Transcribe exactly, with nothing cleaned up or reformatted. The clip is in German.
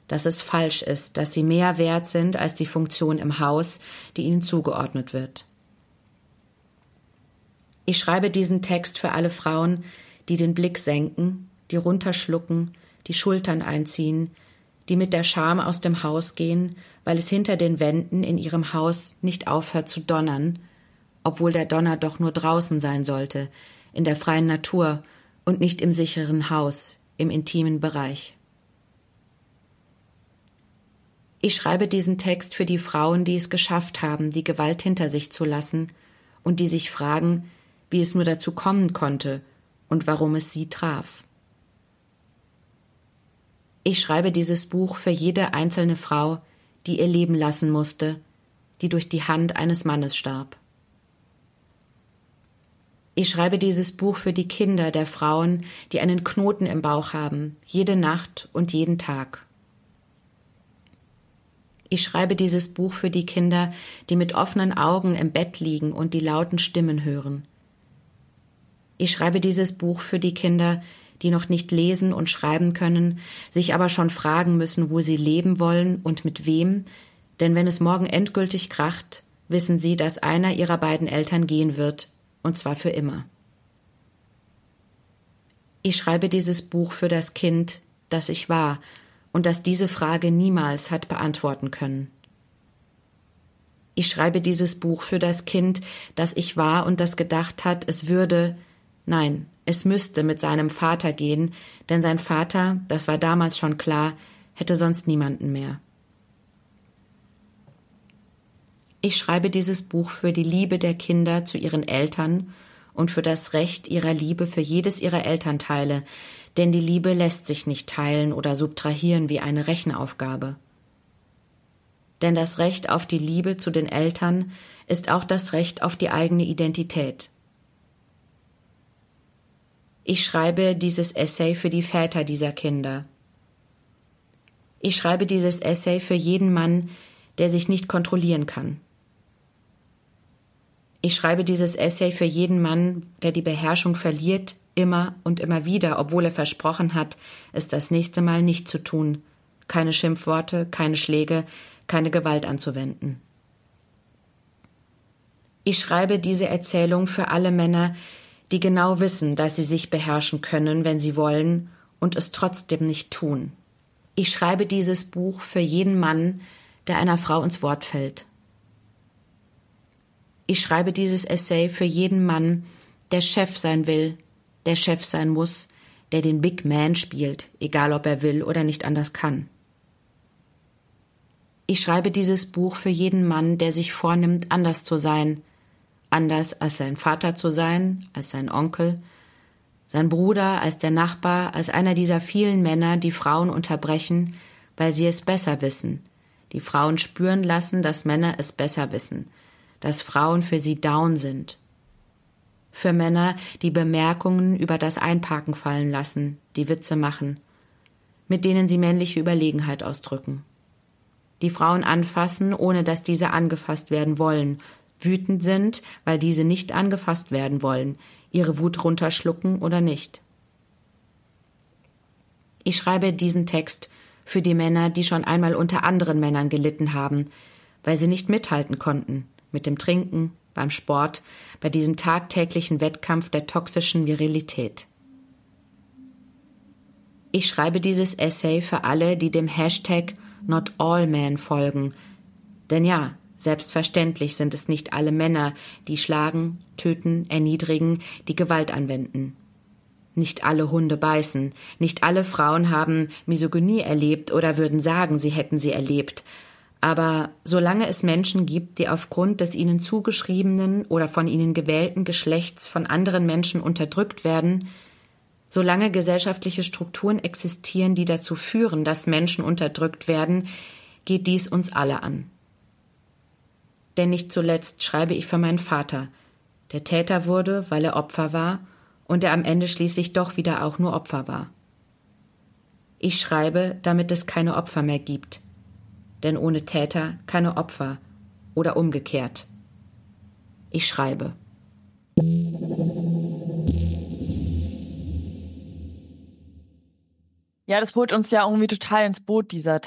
dass es falsch ist, dass sie mehr wert sind als die Funktion im Haus, die ihnen zugeordnet wird. Ich schreibe diesen Text für alle Frauen, die den Blick senken, die runterschlucken, die Schultern einziehen, die mit der Scham aus dem Haus gehen, weil es hinter den Wänden in ihrem Haus nicht aufhört zu donnern, obwohl der Donner doch nur draußen sein sollte, in der freien Natur und nicht im sicheren Haus, im intimen Bereich. Ich schreibe diesen Text für die Frauen, die es geschafft haben, die Gewalt hinter sich zu lassen und die sich fragen, wie es nur dazu kommen konnte und warum es sie traf. Ich schreibe dieses Buch für jede einzelne Frau, die ihr Leben lassen musste, die durch die Hand eines Mannes starb. Ich schreibe dieses Buch für die Kinder der Frauen, die einen Knoten im Bauch haben, jede Nacht und jeden Tag. Ich schreibe dieses Buch für die Kinder, die mit offenen Augen im Bett liegen und die lauten Stimmen hören. Ich schreibe dieses Buch für die Kinder, die noch nicht lesen und schreiben können, sich aber schon fragen müssen, wo sie leben wollen und mit wem, denn wenn es morgen endgültig kracht, wissen sie, dass einer ihrer beiden Eltern gehen wird, und zwar für immer. Ich schreibe dieses Buch für das Kind, das ich war und das diese Frage niemals hat beantworten können. Ich schreibe dieses Buch für das Kind, das ich war und das gedacht hat, es würde, nein, es müsste mit seinem Vater gehen, denn sein Vater, das war damals schon klar, hätte sonst niemanden mehr. Ich schreibe dieses Buch für die Liebe der Kinder zu ihren Eltern und für das Recht ihrer Liebe für jedes ihrer Elternteile, denn die Liebe lässt sich nicht teilen oder subtrahieren wie eine Rechenaufgabe. Denn das Recht auf die Liebe zu den Eltern ist auch das Recht auf die eigene Identität. Ich schreibe dieses Essay für die Väter dieser Kinder. Ich schreibe dieses Essay für jeden Mann, der sich nicht kontrollieren kann. Ich schreibe dieses Essay für jeden Mann, der die Beherrschung verliert, immer und immer wieder, obwohl er versprochen hat, es das nächste Mal nicht zu tun, keine Schimpfworte, keine Schläge, keine Gewalt anzuwenden. Ich schreibe diese Erzählung für alle Männer, die genau wissen, dass sie sich beherrschen können, wenn sie wollen, und es trotzdem nicht tun. Ich schreibe dieses Buch für jeden Mann, der einer Frau ins Wort fällt. Ich schreibe dieses Essay für jeden Mann, der Chef sein will, der Chef sein muss, der den Big Man spielt, egal ob er will oder nicht anders kann. Ich schreibe dieses Buch für jeden Mann, der sich vornimmt, anders zu sein, anders als sein Vater zu sein, als sein Onkel, sein Bruder, als der Nachbar, als einer dieser vielen Männer, die Frauen unterbrechen, weil sie es besser wissen, die Frauen spüren lassen, dass Männer es besser wissen, dass Frauen für sie down sind. Für Männer, die Bemerkungen über das Einparken fallen lassen, die Witze machen, mit denen sie männliche Überlegenheit ausdrücken. Die Frauen anfassen, ohne dass diese angefasst werden wollen, wütend sind, weil diese nicht angefasst werden wollen, ihre Wut runterschlucken oder nicht. Ich schreibe diesen Text für die Männer, die schon einmal unter anderen Männern gelitten haben, weil sie nicht mithalten konnten, mit dem Trinken, beim Sport, bei diesem tagtäglichen Wettkampf der toxischen Virilität. Ich schreibe dieses Essay für alle, die dem Hashtag Not All Men folgen, denn ja, selbstverständlich sind es nicht alle Männer, die schlagen, töten, erniedrigen, die Gewalt anwenden. Nicht alle Hunde beißen, nicht alle Frauen haben Misogynie erlebt oder würden sagen, sie hätten sie erlebt. Aber solange es Menschen gibt, die aufgrund des ihnen zugeschriebenen oder von ihnen gewählten Geschlechts von anderen Menschen unterdrückt werden, solange gesellschaftliche Strukturen existieren, die dazu führen, dass Menschen unterdrückt werden, geht dies uns alle an. Denn nicht zuletzt schreibe ich für meinen Vater, der Täter wurde, weil er Opfer war und der am Ende schließlich doch wieder auch nur Opfer war. Ich schreibe, damit es keine Opfer mehr gibt, denn ohne Täter keine Opfer oder umgekehrt. Ich schreibe. Ja, das holt uns ja irgendwie total ins Boot, dieser